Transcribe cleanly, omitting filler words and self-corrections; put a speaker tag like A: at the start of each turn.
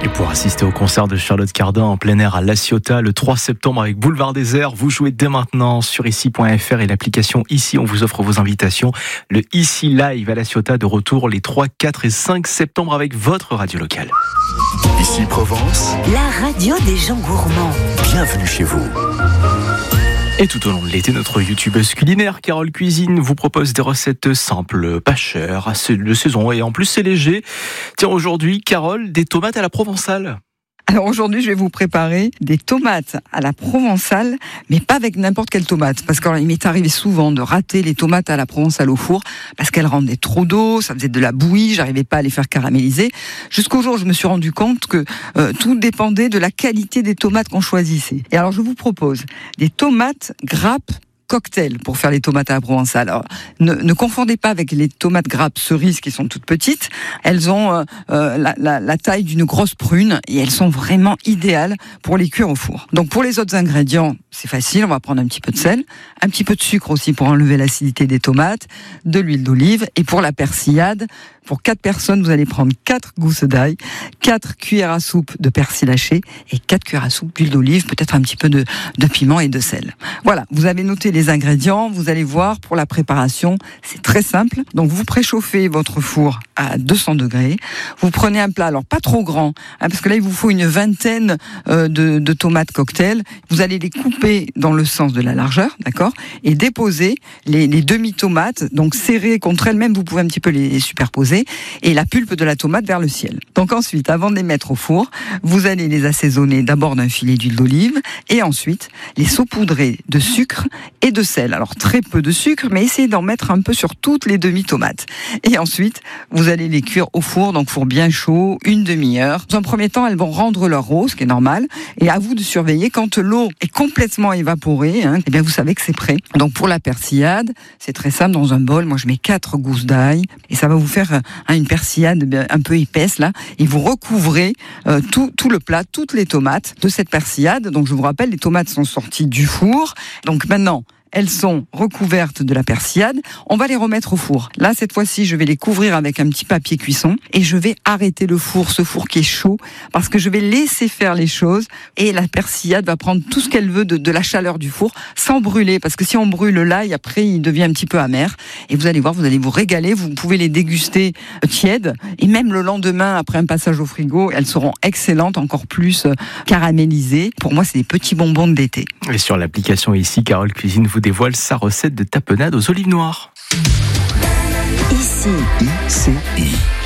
A: Et pour assister au concert de Charlotte Cardin en plein air à La Ciotat le 3 septembre avec Boulevard des Airs, vous jouez dès maintenant sur ici.fr et l'application Ici. On vous offre vos invitations. Le Ici Live à La Ciotat de retour les 3, 4 et 5 septembre avec votre radio locale.
B: Ici Provence,
C: la radio des gens gourmands.
B: Bienvenue chez vous.
A: Et tout au long de l'été, notre youtubeuse culinaire Carole Cuisine vous propose des recettes simples, pas chères, de saison et en plus c'est léger. Tiens, aujourd'hui, Carole, des tomates à la provençale.
D: Alors aujourd'hui, je vais vous préparer des tomates à la provençale, mais pas avec n'importe quelle tomate, parce qu'il m'est arrivé souvent de rater les tomates à la provençale au four, parce qu'elles rendaient trop d'eau, ça faisait de la bouillie, j'arrivais pas à les faire caraméliser. Jusqu'au jour où je me suis rendu compte que tout dépendait de la qualité des tomates qu'on choisissait. Et alors je vous propose des tomates grappes cocktail pour faire les tomates à la provençale. Alors, ne confondez pas avec les tomates grappes cerises qui sont toutes petites. Elles ont la taille d'une grosse prune et elles sont vraiment idéales pour les cuire au four. Donc pour les autres ingrédients, c'est facile. On va prendre un petit peu de sel, un petit peu de sucre aussi pour enlever l'acidité des tomates, de l'huile d'olive et pour la persillade, pour 4 personnes, vous allez prendre 4 gousses d'ail, 4 cuillères à soupe de persil haché et 4 cuillères à soupe d'huile d'olive, peut-être un petit peu de piment et de sel. Voilà, vous avez noté les ingrédients, vous allez voir pour la préparation, c'est très simple. Donc vous préchauffez votre four à 200 degrés, vous prenez un plat, alors pas trop grand, parce que là il vous faut une vingtaine de tomates cocktail, vous allez les couper dans le sens de la largeur, d'accord, et déposer les demi-tomates, donc serrées contre elles-mêmes, vous pouvez un petit peu les superposer, et la pulpe de la tomate vers le ciel. Donc ensuite, avant de les mettre au four, vous allez les assaisonner d'abord d'un filet d'huile d'olive, et ensuite les saupoudrer de sucre et de sel. Alors très peu de sucre, mais essayez d'en mettre un peu sur toutes les demi-tomates. Et ensuite, vous allez les cuire au four, donc four bien chaud, une demi-heure. Dans un premier temps, elles vont rendre leur eau, ce qui est normal, et à vous de surveiller quand l'eau est complètement évaporée, eh bien vous savez que c'est prêt. Donc pour la persillade, c'est très simple, dans un bol, moi je mets 4 gousses d'ail, et ça va vous faire une persillade un peu épaisse là, et vous recouvrez tout le plat, toutes les tomates de cette persillade. Donc je vous rappelle, les tomates sont sorties du four, donc maintenant elles sont recouvertes de la persillade. On va les remettre au four. Là, cette fois-ci, je vais les couvrir avec un petit papier cuisson et je vais arrêter le four, ce four qui est chaud, parce que je vais laisser faire les choses et la persillade va prendre tout ce qu'elle veut de la chaleur du four sans brûler, parce que si on brûle l'ail, après, il devient un petit peu amer. Et vous allez voir, vous allez vous régaler. Vous pouvez les déguster tièdes et même le lendemain, après un passage au frigo, elles seront excellentes, encore plus caramélisées. Pour moi, c'est des petits bonbons de l'été.
A: Et sur l'application Ici, Carole Cuisine vous dévoile sa recette de tapenade aux olives noires.
C: Ici.
B: ICI.